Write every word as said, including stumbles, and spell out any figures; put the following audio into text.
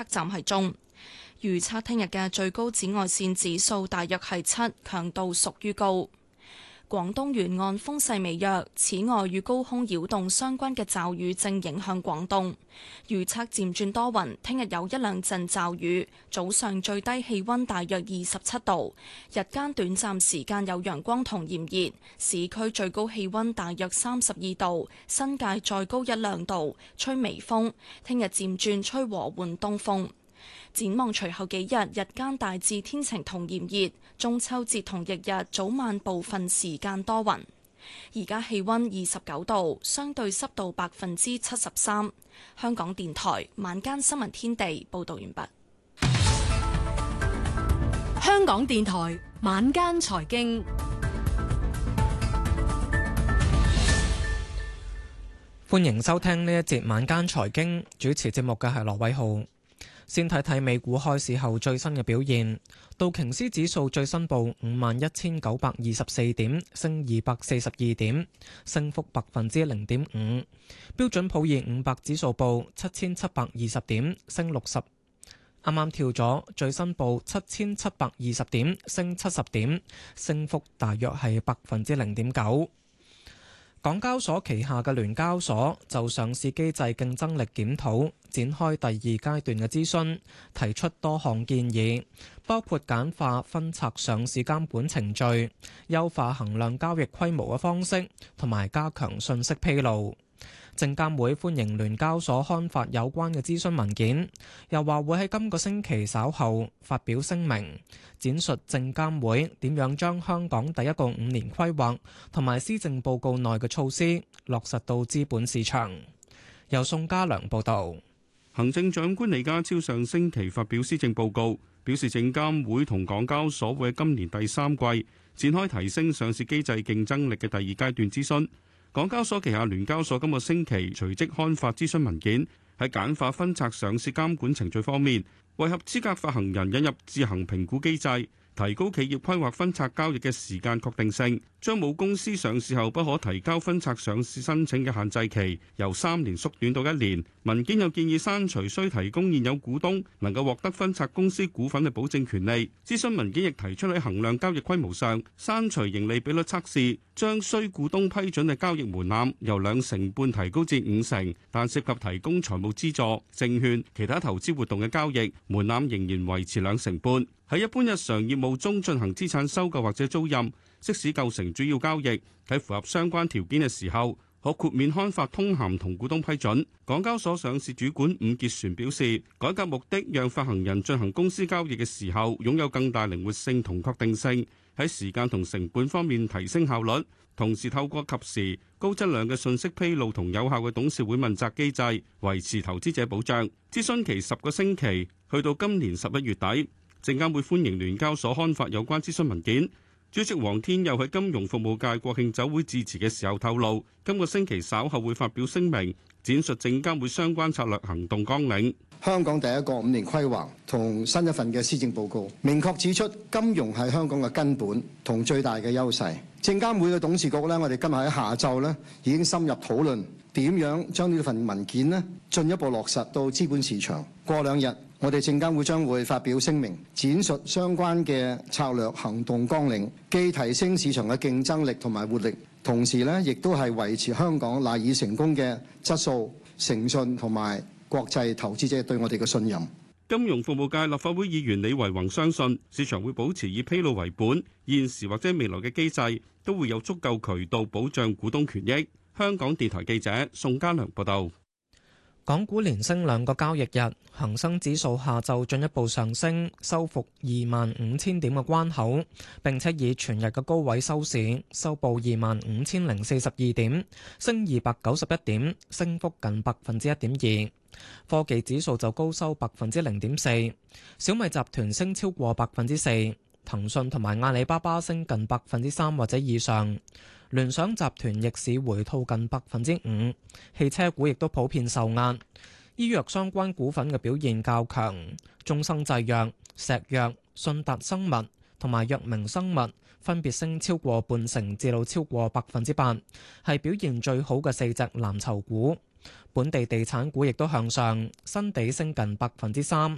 站係中。預測聽日嘅最高紫外線指數大約係七，強度屬於高。廣東沿岸風勢微弱，此外與高空擾動相關嘅驟雨正影響廣東。預測漸轉多雲，聽日有一兩陣驟雨，早上最低氣溫大約二十七度，日間短暫時間有陽光同炎熱，市區最高氣溫大約三十二度，新界再高一兩度，吹微風。聽日漸轉吹和緩東風。展望隨後幾日，日間大致天晴同炎熱，中秋節同翌日早晚部分時間多雲。而家氣溫二十九度，相對濕度百分之七十三。香港電台晚間新聞天地報道完畢。 香港電台晚間財經， 歡迎收聽呢一節晚間財經，主持節目嘅係羅偉浩。先睇睇美股開市後最新嘅表現，道瓊斯指數最新報五萬一千九百二十四點，升二百四十二點，升幅百分之零點五。標準普爾五百指數報七千七百二十點，升六十，啱啱跳咗，最新報七千七百二十點，升七十點，升幅大約係百分之零點九。港交所旗下嘅聯交所就上市機制競爭力檢討展開第二階段嘅諮詢，提出多項建議，包括簡化分拆上市監管程序、優化衡量交易規模嘅方式，同埋加強信息披露。證監會歡迎聯交所刊發有關嘅諮詢文件，又話會喺今個星期稍後發表聲明，展述證監會點樣將香港第一個五年規劃同埋施政報告內嘅措施落實到資本市場。由宋家良報導。 行政長官李家超上星期發表施政報告，表示證監會同港交所會喺今年第三季展開提升上市機制競爭力嘅第二階段諮詢。港交所旗下聯交所今個星期隨即刊發諮詢文件，喺簡化分拆上市監管程序方面，為合資格發行人引入自行評估機制，提高企業規劃分拆交易嘅時間確定性，將母公司上市後不可提交分拆上市申請嘅限制期由三年縮短到一年。文件又建議刪除需提供現有股東能夠獲得分拆公司股份嘅保證權利。諮詢文件亦提出喺衡量交易規模上刪除盈利比率測試，將需股東批准嘅交易門檻由兩成半提高至五成，但涉及提供財務資助、證券、其他投資活動嘅交易門檻仍然維持兩成半。喺一般日常業務中進行資產收購或者租賃，即使構成主要交易，喺符合相關條件嘅時候，可豁免刊發通函同股東批准。港交所上市主管伍潔璇表示，改革目的讓發行人進行公司交易嘅時候擁有更大靈活性同確定性，喺時間同成本方面提升效率，同時透過及時高質量嘅信息披露同有效嘅董事會問責機制，維持投資者保障。諮詢期十個星期，去到今年十一月底。證監會歡迎聯交所刊發有關諮詢文件。主席黃天佑喺金融服務界國慶酒會致辭嘅時候透露，今個星期稍後會發表聲明，展述證監會相關策略行動綱領。 香港第一個五年規劃同新一份嘅施政報告，明確指出金融係香港嘅根本同最大嘅優勢。證監會嘅董事局呢，我哋今日喺下晝呢已經深入討論點樣將呢份文件呢進一步落實到資本市場。過兩日，我哋證監會將會發表聲明，展述相關嘅策略行動綱領，既提升市場嘅競爭力同埋活力，同時呢亦都係維持香港賴以成功嘅質素、誠信同埋國際投資者對我哋嘅信任。 金融服務界立法會議員李維宏相信，市場會保持以披露為本，現時或者未來嘅機制都會有足夠渠道保障股東權益。香港電台記者宋家良報道。 港股連升兩個交易日，恒生指數下晝進一步上升，收復二萬五千點嘅關口，並且以全日嘅高位收市，收報二萬五千零四十二點，升二百九十一點，升幅近百分之一點二。科技指數就高收百分之零點四，小米集團升超過百分之四，騰訊同埋阿里巴巴升近百分之三或者以上。聯想集團逆市回吐近百分之五，汽車股亦都普遍受壓，醫藥相關股份嘅表現較強，中生製藥、石藥、信達生物同埋藥明生物分別升超過半成至到超過百分之八，係表現最好嘅四隻藍籌股。本地地產股亦都向上，新地升近百分之三，